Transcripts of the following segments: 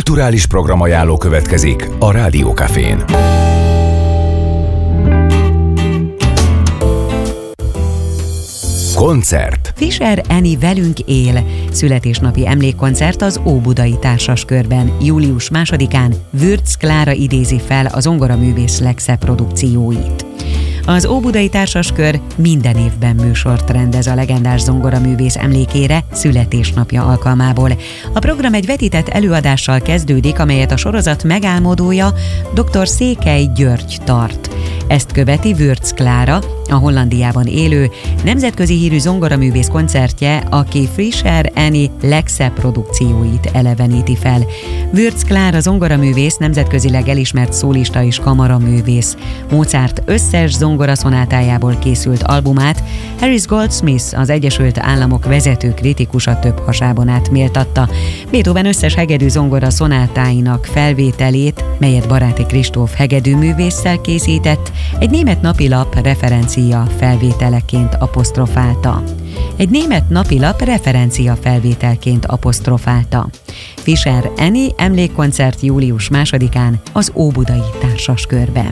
Kulturális programajánló következik a Rádió Cafén. Koncert. Fischer Annie velünk él. Születésnapi emlékkoncert az Óbudai Társaskörben. Július 2-án Würz Klára idézi fel a zongoraművész legszebb produkcióit. Az Óbudai Társaskör minden évben műsort rendez a legendás zongoraművész emlékére születésnapja alkalmából. A program egy vetített előadással kezdődik, amelyet a sorozat megálmodója dr. Székely György tart. Ezt követi Würz Klára, a Hollandiában élő, nemzetközi hírű zongoraművész koncertje, aki Fischer Annie legszebb produkcióit eleveníti fel. Würz Klára zongoraművész, nemzetközileg elismert szólista és kamaraművész. Mozart összes zongoraszonátájából készült albumát Harris Goldsmith, az Egyesült Államok vezető kritikusa több hasában át méltatta. Beethoven összes hegedű zongora szonátáinak felvételét, melyet Baráti Kristóf hegedűművésszel készített, egy német napilap referencia felvételként apostrofálta. Fischer Annie emlékkoncert július 2-án az Óbudai Társaskörben.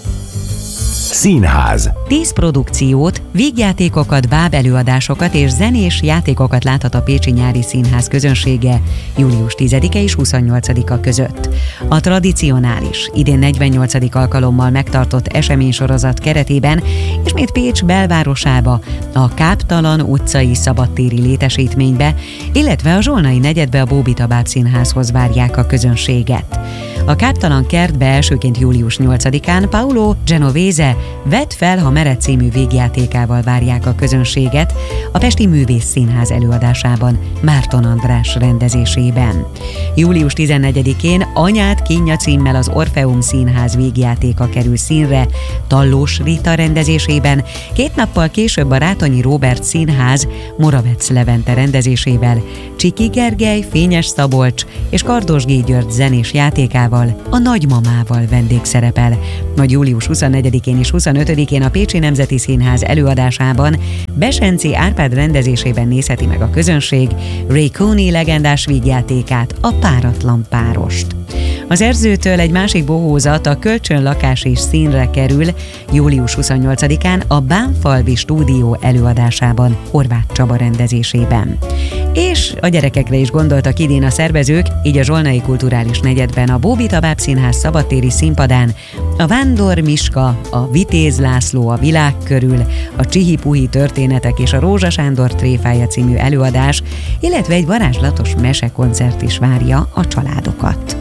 Színház. 10 produkciót, vígjátékokat, bábelőadásokat és zenés játékokat láthat a Pécsi Nyári Színház közönsége július 10-e és 28-a között. A tradicionális, idén 48. alkalommal megtartott eseménysorozat keretében ismét Pécs belvárosába, a Káptalan utcai szabadtéri létesítménybe, illetve a Zsolnai negyedbe a Bóbita Bábszínházhoz várják a közönséget. A Káptalan kertbe elsőként július 8-án Paolo Genovese Vedd fel, ha mered című végjátékával várják a közönséget a Pesti Művész Színház előadásában, Márton András rendezésében. Július 14-én Anyád kínja címmel az Orfeum Színház végjátéka kerül színre Tallós Rita rendezésében, 2 nappal később a Rátonyi Róbert Színház Moravec Levente rendezésével, Csiki Gergely, Fényes Szabolcs és Kardos G. György zenés játékával, a Nagymamával vendégszerepel. Majd július 24-én és 25-én a Pécsi Nemzeti Színház előadásában Besenci Árpád rendezésében nézheti meg a közönség Ray Cooney legendás vígjátékát, a Páratlan párost. Az Erzőtől egy másik bohózat, a Kölcsönlakás is színre kerül július 28-án a Bánfalvi stúdió előadásában, Horváth Csaba rendezésében. És a gyerekekre is gondoltak idén a szervezők, így a Zsolnai Kulturális Negyedben a Bóbita Bábszínház szabadtéri színpadán a Vándor Miska, a Vitéz László a világ körül, a Csihi-Puhi történetek és a Rózsa Sándor tréfája című előadás, illetve egy varázslatos mesekoncert is várja a családokat.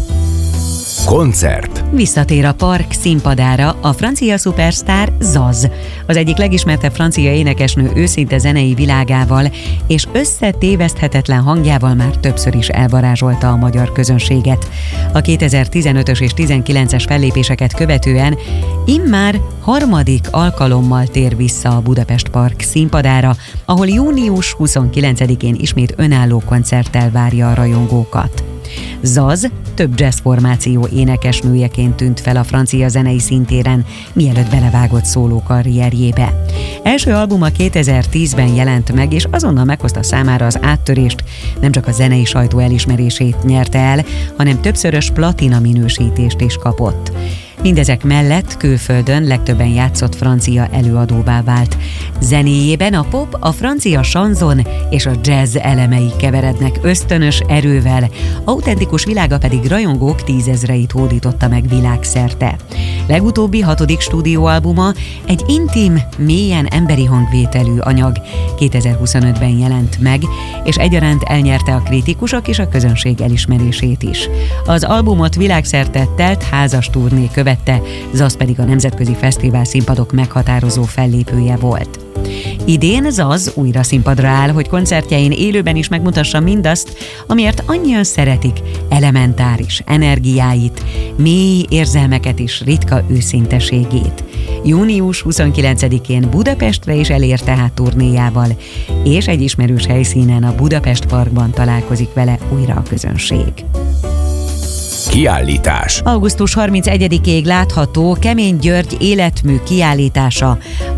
Koncert. Visszatér a park színpadára a francia szupersztár Zaz, az egyik legismertebb francia énekesnő őszinte zenei világával és összetéveszthetetlen hangjával már többször is elvarázsolta a magyar közönséget. A 2015-ös és 19-es fellépéseket követően immár 3. alkalommal tér vissza a Budapest Park színpadára, ahol június 29-én ismét önálló koncerttel várja a rajongókat. Zaz több jazz formáció énekesnőjeként tűnt fel a francia zenei színtéren, mielőtt belevágott szóló karrierjébe. Első albuma 2010-ben jelent meg, és azonnal meghozta számára az áttörést, nem csak a zenei sajtó elismerését nyerte el, hanem többszörös platina minősítést is kapott. Mindezek mellett külföldön legtöbben játszott francia előadóvá vált. Zenéjében a pop, a francia chanson és a jazz elemei keverednek ösztönös erővel, autentikus világa pedig rajongók 10 000-eit hódította meg világszerte. Legutóbbi 6. stúdióalbuma egy intim, mélyen emberi hangvételű anyag 2025-ben jelent meg, és egyaránt elnyerte a kritikusok és a közönség elismerését is. Az albumot világszerte telt házas turné követte, Zaz pedig a nemzetközi fesztivál színpadok meghatározó fellépője volt. Idén Zaz újra színpadra áll, hogy koncertjein élőben is megmutassa mindazt, amiért annyian szeretik, elementáris energiáit, mély érzelmeket és ritka őszinteségét. Június 29-én Budapestre is elér tehát turnéjával, és egy ismerős helyszínen, a Budapest Parkban találkozik vele újra a közönség. Kiállítás. Augusztus 31-ig látható Kemény György életmű kiállítása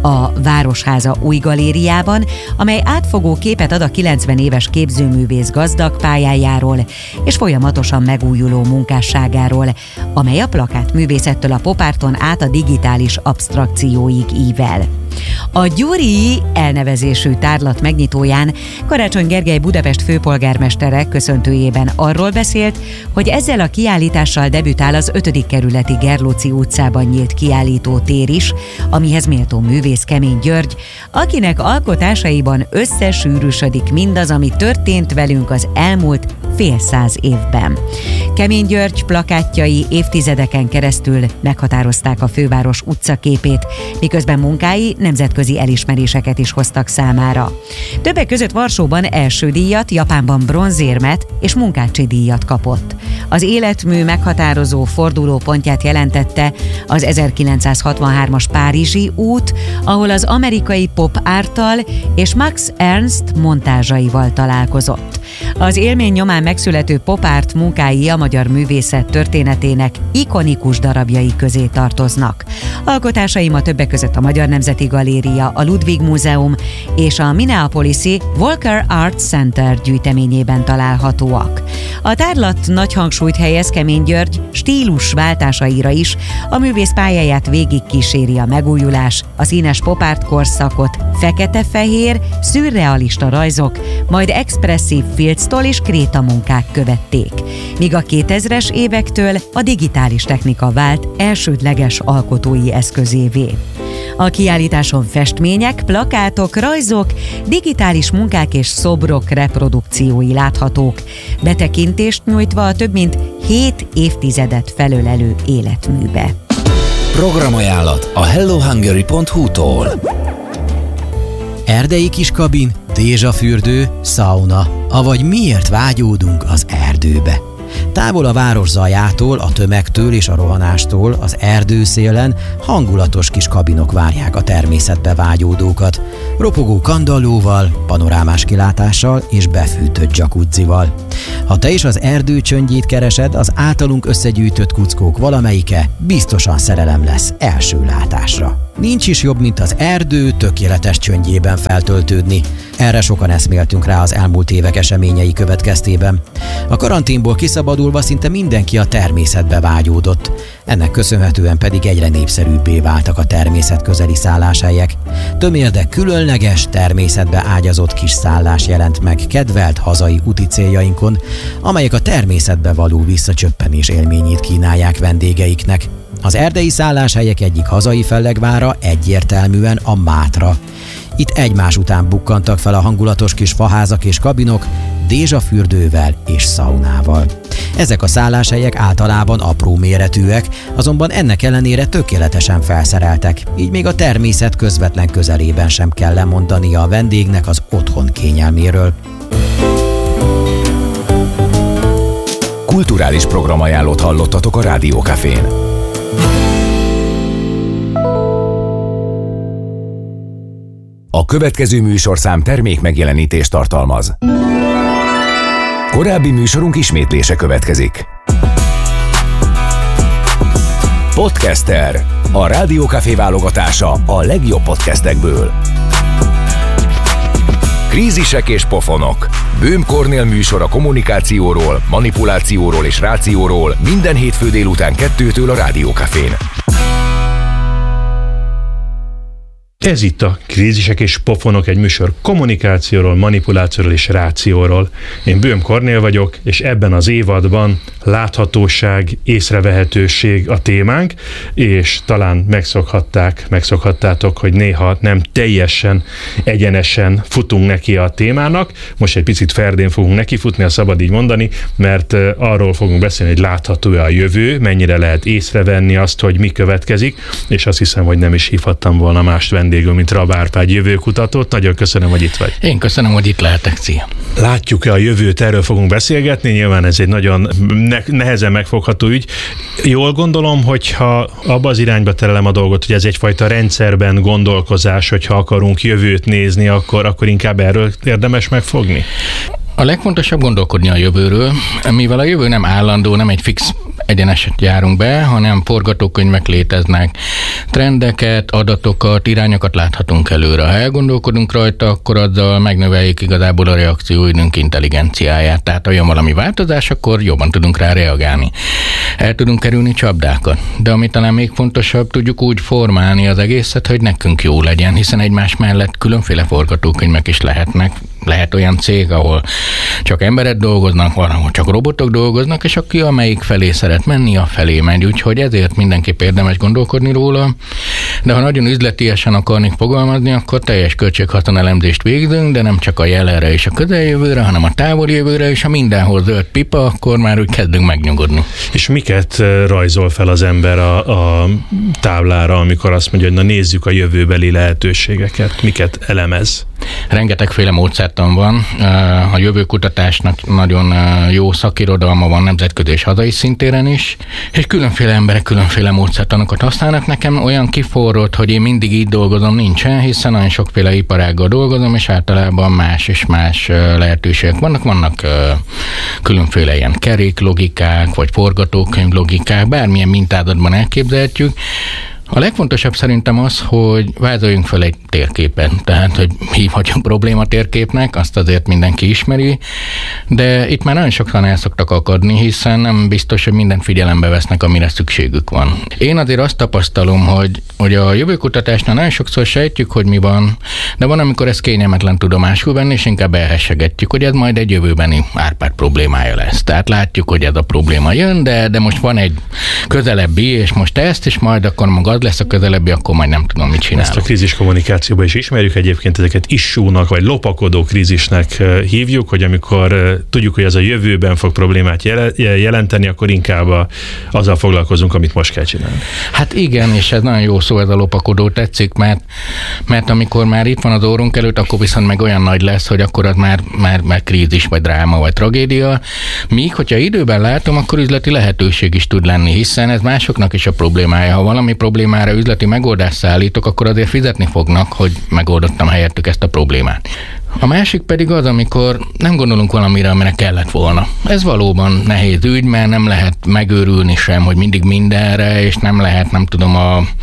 a Városháza új galériában, amely átfogó képet ad a 90 éves képzőművész gazdag pályájáról és folyamatosan megújuló munkásságáról, amely a plakátművészettől a popárton át a digitális absztrakcióig ível. A Gyuri elnevezésű tárlat megnyitóján Karácsony Gergely Budapest főpolgármestere köszöntőjében arról beszélt, hogy ezzel a kiállítással debütál az 5. kerületi Gerlóci utcában nyílt kiállítótér is, amihez méltó művész Kemény György, akinek alkotásaiban összesűrűsödik mindaz, ami történt velünk az elmúlt fél száz évben. Kemény György plakátjai évtizedeken keresztül meghatározták a főváros utcaképét, miközben munkái nemzetközi elismeréseket is hoztak számára. Többek között Varsóban első díjat, Japánban bronzérmet és munkácsi díjat kapott. Az életmű meghatározó fordulópontját jelentette az 1963-as Párizsi út, ahol az amerikai pop árttal és Max Ernst montázsaival találkozott. Az élmény nyomán megszülető pop árt munkái a magyar művészet történetének ikonikus darabjai közé tartoznak. Alkotásaim a többek között a Magyar Nemzeti Galéria, a Ludwig Múzeum és a Minneapolisi Walker Art Center gyűjteményében találhatóak. A tárlat nagy hangsúlyt helyez Kemény György stílus váltásaira is, a művész pályáját végig kíséri a megújulás, a színes popárt korszakot fekete-fehér, szürrealista rajzok, majd expresszív filctól és krétamunkák követték, míg a 2000-es évektől a digitális technika vált elsődleges alkotói eszközévé. A kiállításon festmények, plakátok, rajzok, digitális munkák és szobrok reprodukciói láthatók, betekintést nyújtva a több mint 7 évtizedet felölelő életműbe. Programajánlat a hellohungary.hu-tól. Erdei kiskabin, dézsafürdő, szauna, avagy miért vágyódunk az erdőbe. Távol a város zajától, a tömegtől és a rohanástól, az erdőszélen hangulatos kis kabinok várják a természetbe vágyódókat. Ropogó kandallóval, panorámás kilátással és befűtött jacuzzival. Ha te is az erdő csöndjét keresed, az általunk összegyűjtött kuckók valamelyike biztosan szerelem lesz első látásra. Nincs is jobb, mint az erdő tökéletes csöndjében feltöltődni. Erre sokan eszméltünk rá az elmúlt évek eseményei következtében. A karanténból kiszabadulva szinte mindenki a természetbe vágyódott. Ennek köszönhetően pedig egyre népszerűbbé váltak a természetközeli szálláshelyek. Tömérde különleges, természetbe ágyazott kis szállás jelent meg kedvelt hazai úti céljainkon, amelyek a természetbe való visszacsöppenés élményét kínálják vendégeiknek. Az erdei szálláshelyek egyik hazai fellegvára egyértelműen a Mátra. Itt egymás után bukkantak fel a hangulatos kis faházak és kabinok, dézsafürdővel és szaunával. Ezek a szálláshelyek általában apró méretűek, azonban ennek ellenére tökéletesen felszereltek, így még a természet közvetlen közelében sem kell lemondania a vendégnek az otthon kényelméről. Kulturális programajánlót hallottatok a Rádió Cafén. A következő műsorszám termék megjelenítést tartalmaz. Korábbi műsorunk ismétlése következik. Podcaster. A Rádió Café válogatása a legjobb podcastekből. Krízisek és pofonok. Böhm Kornél műsor a kommunikációról, manipulációról és rációról minden hétfő délután 2-től a Rádió Cafén. Ez itt a Krízisek és pofonok, egy műsor kommunikációról, manipulációról és rációról. Én Böhm Kornél vagyok, és ebben az évadban láthatóság, észrevehetőség a témánk, és talán megszokhattátok, hogy néha nem teljesen egyenesen futunk neki a témának. Most egy picit ferdén fogunk nekifutni, ha szabad így mondani, mert arról fogunk beszélni, hogy látható-e a jövő, mennyire lehet észrevenni azt, hogy mi következik, és azt hiszem, hogy nem is hívhattam volna mást vendégül, mint Rab Árpád jövőkutatót. Nagyon köszönöm, hogy itt vagy. Én köszönöm, hogy itt lehetek. Szia! Látjuk-e a jövőt? Erről fogunk beszélgetni. Nyilván ez egy nagyon nehezen megfogható ügy. Jól gondolom, hogyha abba az irányba terelem a dolgot, hogy ez egyfajta rendszerben gondolkozás, hogyha akarunk jövőt nézni, akkor inkább erről érdemes megfogni? A legfontosabb gondolkodni a jövőről, mivel a jövő nem állandó, nem egy fix egyeneset járunk be, hanem forgatókönyvek léteznek, trendeket, adatokat, irányokat láthatunk előre. Ha elgondolkodunk rajta, akkor azzal megnöveljük igazából a reakcióidőnk intelligenciáját. Tehát ha jön valami változás, akkor jobban tudunk rá reagálni. El tudunk kerülni csapdákat. De ami talán még fontosabb, tudjuk úgy formálni az egészet, hogy nekünk jó legyen, hiszen egymás mellett különféle forgatókönyvek is lehetnek. Lehet olyan cég, ahol csak emberek dolgoznak, van, ahol csak robotok dolgoznak, és aki amelyik felé szeret menni, a felé megy. Úgyhogy ezért mindenképp érdemes gondolkodni róla. De ha nagyon üzletiesen akarnék fogalmazni, akkor teljes költséghaszon elemzést végzünk, de nem csak a jelenre és a közeljövőre, hanem a távoli jövőre, és ha mindenhol zöld pipa, akkor már úgy kezdünk megnyugodni. És miket rajzol fel az ember a táblára, amikor azt mondja, hogy na nézzük a jövőbeli lehetőségeket? Miket elemez? Rengetegféle módszertan van. A jövőkutatásnak nagyon jó szakirodalma van nemzetközi és hazai szintéren is, és különféle emberek különféle módszertanokat használnak. Nekem olyan kiforrott, hogy én mindig így dolgozom, nincsen, hiszen nagyon sokféle iparággal dolgozom, és általában más és más lehetőségek vannak. Vannak különféle ilyen keréklogikák, vagy forgatókönyvlogikák, bármilyen mintázatban elképzelhetjük. A legfontosabb szerintem az, hogy vázoljunk fel egy térképen, tehát, hogy hívhatjuk probléma térképnek, azt azért mindenki ismeri, de itt már nagyon sokan el szoktak akadni, hiszen nem biztos, hogy mindent figyelembe vesznek, amire szükségük van. Én azért azt tapasztalom, hogy a jövőkutatásnál nagyon sokszor sejtjük, hogy mi van, de van, amikor ez kényelmetlen tudomásul venni, és inkább elhessegetjük, hogy ez majd egy jövőbeni Árpád problémája lesz. Tehát látjuk, hogy ez a probléma jön, de most van egy közelebbi, és most ezt, és majd akkor maga az lesz a közelebbi, akkor majd nem tudom, mit csinálok. Ezt a krízis kommunikációban is ismerjük, egyébként ezeket issue-nak, vagy lopakodó krízisnek hívjuk, hogy amikor tudjuk, hogy ez a jövőben fog problémát jelenteni, akkor inkább azzal foglalkozunk, amit most kell csinálni. Hát igen, és ez nagyon jó szó, ez a lopakodó, tetszik, mert amikor már itt van az órunk előtt, akkor viszont meg olyan nagy lesz, hogy akkor az már krízis, vagy dráma, vagy tragédia. Míg, hogyha időben látom, akkor üzleti lehetőség is tud lenni, hiszen ez másoknak is a problémája. Ha valami problémára üzleti megoldást szállítok, akkor azért fizetni fognak, hogy megoldottam helyettük ezt a problémát. A másik pedig az, amikor nem gondolunk valamire, amire kellett volna. Ez valóban nehéz ügy, mert nem lehet megőrülni sem, hogy mindig mindenre, és nem lehet, nem tudom,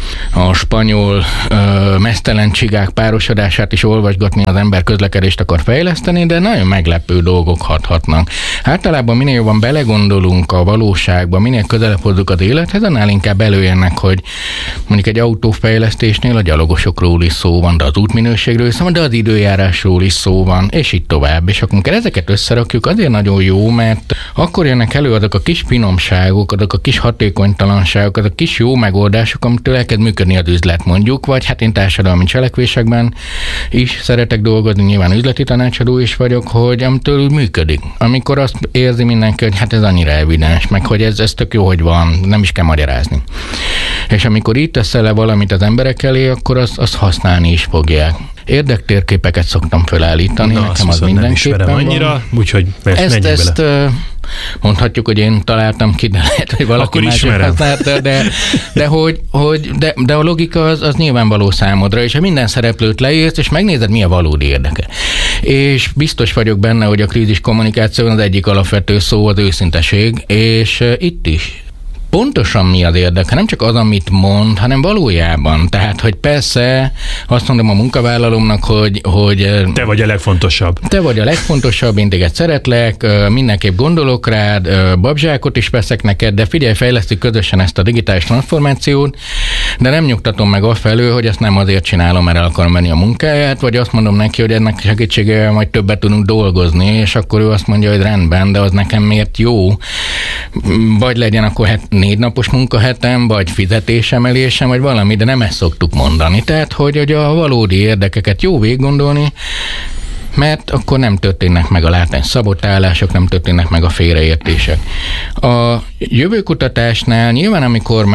a spanyol meztelen csigák párosodását is olvasgatni, az ember közlekedést akar fejleszteni, de nagyon meglepő dolgok hathatnak. Általában minél jobban belegondolunk a valóságba, minél közelebb hozzuk az élethez, annál inkább előjönnek, hogy mondjuk egy autófejlesztésnél a gyalogosokról is szó van, de az útminőségről is szó van, de az időjárásról is szó van, és így tovább. És akkor ezeket összerakjuk, azért nagyon jó, mert akkor jönnek elő azok a kis finomságok, azok a kis hatékonytalanságok, azok a kis jó megoldások, amitől elkezd működni az üzlet, mondjuk, vagy hát én társadalmi cselekvésekben is szeretek dolgozni, nyilván üzleti tanácsadó is vagyok, hogy amitől működik. Amikor azt érzi mindenki, hogy hát ez annyira evidens, meg hogy ez tök jó, hogy van, nem is kell magyarázni. És amikor így teszel le valamit az emberek elé, akkor azt használni is fogják. Érdektérképeket szoktam felállítani, nekem az mindenképpen van. Annyira, úgyhogy ezt mondhatjuk, hogy én találtam ki, de lehet, hogy valaki más használta, de a logika az nyilvánvaló számodra, és ha minden szereplőt leírsz, és megnézed, mi a valódi érdeke. És biztos vagyok benne, hogy a krízis kommunikációban az egyik alapvető szó az őszinteség, és itt is. Pontosan mi az érdeke, nem csak az, amit mond, hanem valójában. Tehát, hogy persze azt mondom a munkavállalómnak, hogy te vagy a legfontosabb. Te vagy a legfontosabb, én téged szeretlek, mindenképp gondolok rád, babzsákot is veszek neked, de figyelj, fejlesztjük közösen ezt a digitális transformációt, de nem nyugtatom meg afelől, hogy ezt nem azért csinálom, mert el akarom venni a munkáját, vagy azt mondom neki, hogy ennek segítségével majd többet tudunk dolgozni, és akkor ő azt mondja, hogy rendben, de az nekem miért jó? Vagy legyen akkor 4 napos munkahetem, vagy fizetésemelésem, vagy valami, de nem ezt szoktuk mondani. Tehát, hogy a valódi érdekeket jó végiggondolni, mert akkor nem történnek meg a látány szabotálások, nem történnek meg a félreértések. A jövőkutatásnál nyilván,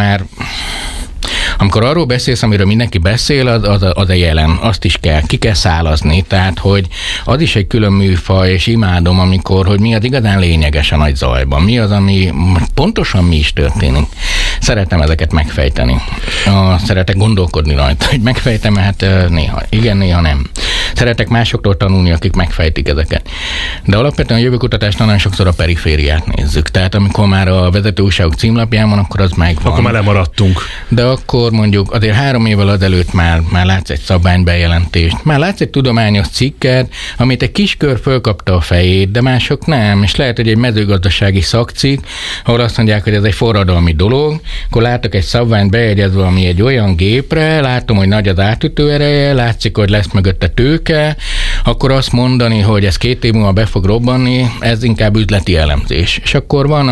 amikor arról beszélsz, amiről mindenki beszél, az a jelen. Azt is ki kell szálazni. Tehát, hogy az is egy külön műfaj, és imádom, hogy mi az igazán lényeges a nagy zajban. Mi az, ami pontosan mi is történik. szeretem ezeket megfejteni. Szeretek gondolkodni rajta, hogy megfejtem, hát néha igen, néha nem. Szeretek másoktól tanulni, akik megfejtik ezeket. De alapvetően a jövőkutatást nagyon sokszor a perifériát nézzük. Tehát amikor már a vezető újságok címlapján van, akkor az megvan. Akkor már lemaradtunk. De akkor mondjuk azért 3 évvel azelőtt már látsz egy szabványbejelentést, már látsz egy tudományos cikket, amit egy kis kör fölkapta a fejét, de mások nem. És lehet, hogy egy mezőgazdasági szakcikk, ahol azt mondják, hogy ez egy forradalmi dolog, akkor látok egy szabványt bejegyezve, ami egy olyan gépre, látom, hogy nagy az átütő ereje, látszik, hogy lesz mögötte tőke, akkor azt mondani, hogy ez 2 év múlva be fog robbanni, ez inkább üzleti elemzés. És akkor van,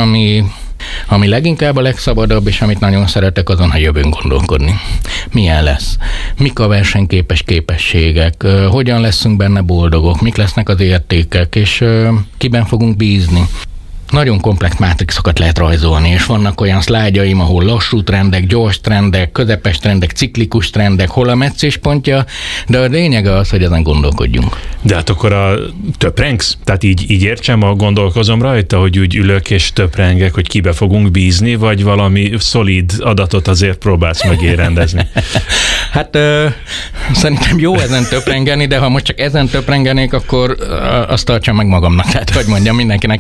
ami leginkább a legszabadabb, és amit nagyon szeretek, azon, ha jövőn gondolkodni. Milyen lesz? Mik a versenyképes képességek? Hogyan leszünk benne boldogok? Mik lesznek az értékek? És kiben fogunk bízni? Nagyon komplex mátrixokat lehet rajzolni, és vannak olyan szlájdjaim, ahol lassú trendek, gyors trendek, közepes trendek, ciklikus trendek, hol a meccéspontja, de a lényege az, hogy ezen gondolkodjunk. De hát akkor töprengsz? Tehát így értsem, gondolkozom rajta, hogy úgy ülök és töprengek, hogy kibe fogunk bízni, vagy valami szolid adatot azért próbálsz megérendezni? Hát szerintem jó ezen töprengeni, de ha most csak ezen töprengenék, akkor azt tartsam meg magamnak. Tehát, hogy mondjam, mindenkinek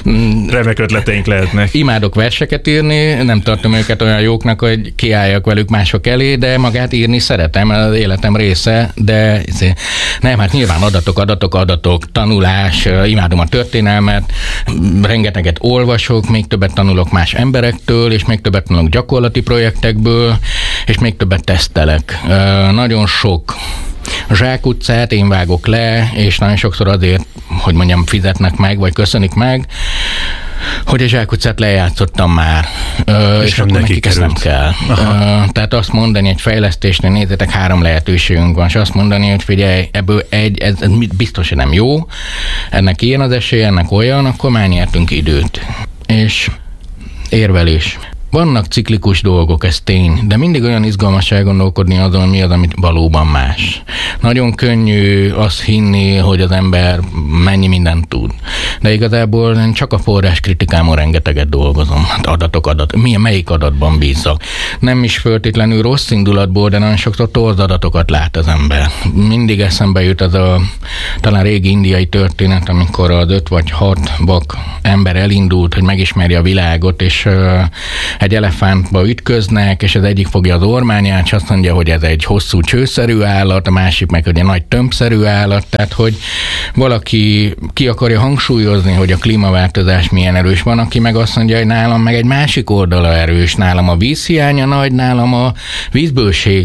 remek ötleteink lehetnek. Imádok verseket írni, nem tartom őket olyan jóknak, hogy kiálljak velük mások elé, de magát írni szeretem, az életem része, de nem, hát nyilván adatok, tanulás, imádom a történelmet, rengeteget olvasok, még többet tanulok más emberektől, és még többet tanulok gyakorlati projektekből, és még többet tesztelek. Nagyon sok zsákutcát én vágok le, és nagyon sokszor azért, hogy mondjam, fizetnek meg, vagy köszönik meg, hogy a zsákutcát lejátszottam már, és akkor nekik ezt nem kell. Tehát azt mondani egy fejlesztésnél, nézzétek, 3 lehetőségünk van, és azt mondani, hogy figyelj, ebből ez biztos, hogy nem jó, ennek ilyen az esélye, ennek olyan, akkor már nyertünk időt. És érvelés. Vannak ciklikus dolgok, ez tény, de mindig olyan izgalmas elgondolkodni azon, hogy mi az, amit valóban más. Nagyon könnyű azt hinni, hogy az ember mennyi mindent tud. De igazából én csak a forráskritikámon rengeteget dolgozom. Hát adatok. Melyik adatban bízzak? Nem is feltétlenül rossz indulatból, de nagyon sokszor torz adatokat lát az ember. Mindig eszembe jut az a talán régi indiai történet, amikor az 5 vagy 6 vak ember elindult, hogy megismerje a világot, és egy elefántba ütköznek, és az egyik fogja az ormányát, és azt mondja, hogy ez egy hosszú csőszerű állat, a másik meg, hogy egy nagy tömbszerű állat, tehát, hogy valaki ki akarja hangsúlyozni, hogy a klímaváltozás milyen erős, van, aki meg azt mondja, hogy nálam meg egy másik oldala erős, nálam a vízhiánya nagy, nálam a vízbőség